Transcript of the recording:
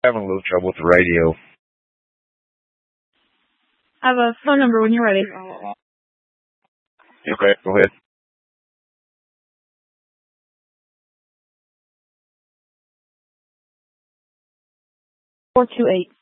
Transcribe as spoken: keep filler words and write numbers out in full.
Having a little trouble with the radio. I have a phone number when you're ready. Okay, go ahead. four two eight.